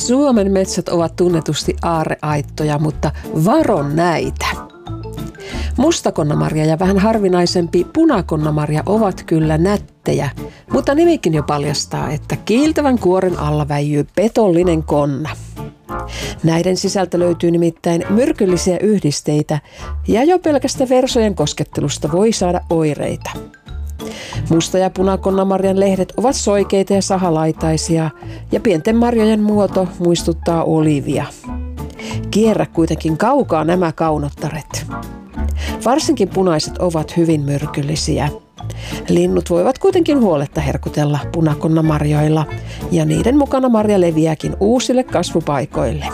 Suomen metsät ovat tunnetusti aarreaittoja, mutta varon näitä. Mustakonnamarja ja vähän harvinaisempi punakonnamarja ovat kyllä nättejä, mutta nimikin jo paljastaa, että kiiltävän kuoren alla väijyy petollinen konna. Näiden sisältä löytyy nimittäin myrkyllisiä yhdisteitä ja jo pelkästä versojen koskettelusta voi saada oireita. Musta- ja punakonnamarjan lehdet ovat soikeita ja sahalaitaisia ja pienten marjojen muoto muistuttaa olivia. Kierrä kuitenkin kaukaa nämä kaunottaret. Varsinkin punaiset ovat hyvin myrkyllisiä. Linnut voivat kuitenkin huoletta herkutella punakonnamarjoilla ja niiden mukana marja leviääkin uusille kasvupaikoille.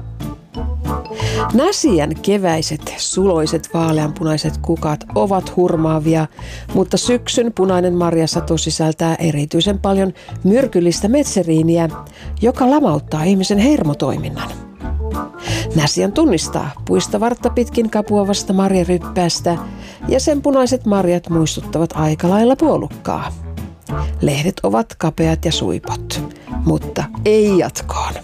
Näsijän keväiset, suloiset, vaaleanpunaiset kukat ovat hurmaavia, mutta syksyn punainen marjasato sisältää erityisen paljon myrkyllistä metseriiniä, joka lamauttaa ihmisen hermotoiminnan. Näsijän tunnistaa puista vartta pitkin kapuavasta marjaryppäästä ja sen punaiset marjat muistuttavat aika lailla puolukkaa. Lehdet ovat kapeat ja suipot, mutta ei jatkoon.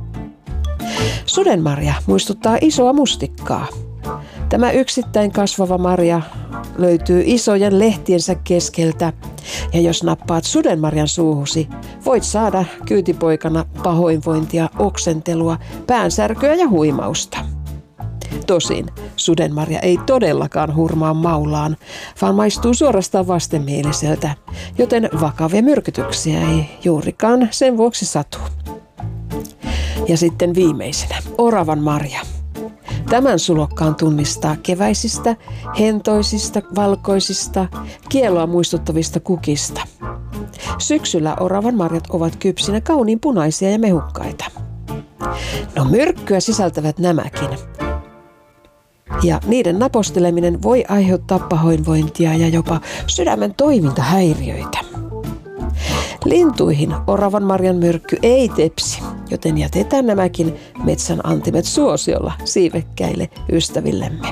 Sudenmarja muistuttaa isoa mustikkaa. Tämä yksittäin kasvava marja löytyy isojen lehtiensä keskeltä ja jos nappaat sudenmarjan suuhusi, voit saada kyytipoikana pahoinvointia, oksentelua, päänsärkyä ja huimausta. Tosin sudenmarja ei todellakaan hurmaa maulaan, vaan maistuu suorastaan vastenmieliseltä, joten vakavia myrkytyksiä ei juurikaan sen vuoksi satu. Ja sitten viimeisenä, oravan marja. Tämän sulokkaan tunnistaa keväisistä, hentoisista, valkoisista, kielloa muistuttavista kukista. Syksyllä oravan marjat ovat kypsinä kauniin punaisia ja mehukkaita. No myrkkyä sisältävät nämäkin. Ja niiden naposteleminen voi aiheuttaa pahoinvointia ja jopa sydämen toimintahäiriöitä. Lintuihin oravan marjan myrkky ei tepsi, joten jätetään nämäkin metsän antimet suosiolla siivekkäille ystävillemme.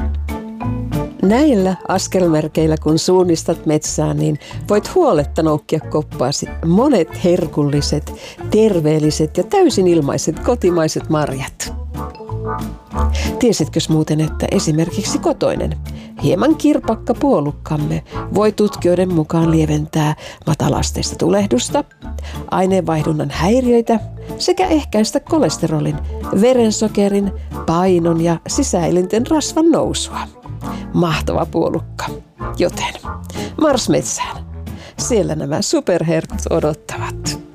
Näillä askelmerkeillä kun suunnistat metsään, niin voit huoletta noukkia koppaasi monet herkulliset, terveelliset ja täysin ilmaiset kotimaiset marjat. Tiesitkös muuten, että esimerkiksi kotoinen, hieman kirpakka puolukkamme voi tutkijoiden mukaan lieventää matalasteista tulehdusta, aineenvaihdunnan häiriöitä sekä ehkäistä kolesterolin, verensokerin, painon ja sisäelinten rasvan nousua. Mahtava puolukka. Joten mars metsään. Siellä nämä superherkut odottavat.